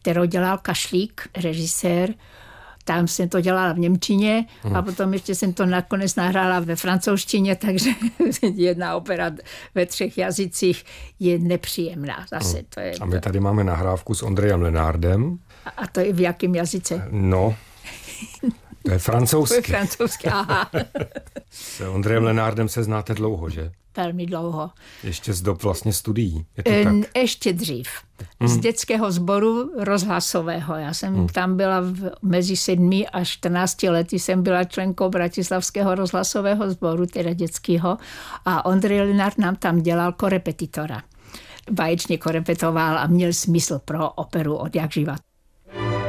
kterou dělal Kašlík, režisér. Tam jsem to dělala v němčině a potom ještě jsem to nakonec nahrála ve francouzštině, takže jedna opera ve 3 jazycích je nepříjemná. Zase to je a my tady máme nahrávku s Ondrejem Lenardem. A to je v jakém jazyce? No, to je francouzsky. To je francouzsky, aha. S Ondrejem Lenardem se znáte dlouho, že? Velmi dlouho. Ještě z dob vlastně studií, je to tak? Ještě dřív. Z dětského sboru rozhlasového. Já jsem tam byla mezi 7 a 14 lety jsem byla členkou Bratislavského rozhlasového sboru, teda dětského, a Ondrej Lenard nám tam dělal korepetitora. Báječně korepetoval a měl smysl pro operu od jak živa.